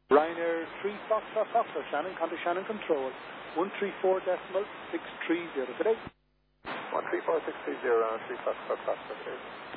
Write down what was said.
Ryanair 3 Foxtrot, Shannon, contact Shannon Control, 134.630 today. 134630 on 3 Foxtrot,